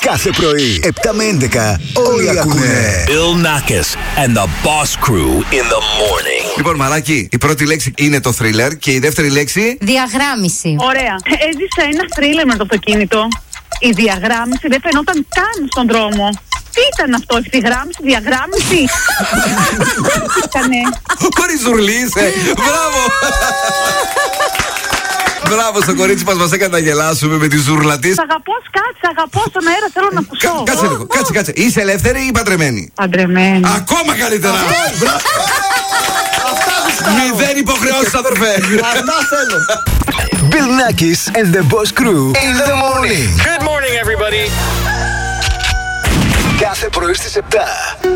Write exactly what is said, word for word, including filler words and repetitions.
Κάθε πρωί, επτά με έντεκα, όλοι ακούνε. Bill Nackis and the Boss Crew in the morning. Λοιπόν, μαλάκι, η πρώτη λέξη είναι το thriller και η δεύτερη λέξη. Διαγράμμιση. Ωραία. Έζησα ένα θρίλερ με το αυτοκίνητο. Η διαγράμμιση δεν φαινόταν καν στον δρόμο. Τι ήταν αυτό, ευθυγράμμιση, διαγράμμιση? Τι ήτανε? Χωρίς ζουρλί είσαι. Μπράβο. Μπράβο στο κορίτσι μας, μας έκανε να γελάσουμε με τη ζούρλα της. Σ' αγαπώ, κάτσε, αγαπώ στον αέρα, θέλω να ακούσω. Κάτσε λίγο, κάτσε, κάτσε. Είσαι ελεύθερη ή παντρεμένη? Παντρεμένη. Ακόμα καλύτερα. Μηδέν υποχρεώσεις, αδερφέ. Αυτά θέλω. Bill Nackis and the Boss Crew in the morning. Good morning, everybody. Κάθε πρωί στις επτά.